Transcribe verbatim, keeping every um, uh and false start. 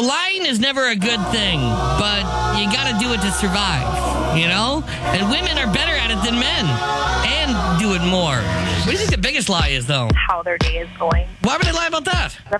So lying is never a good thing, but you got to do it to survive, you know? And women are better at it than men and do it more. What do you think the biggest lie is, though? How their day is going. Why would they lie about that? The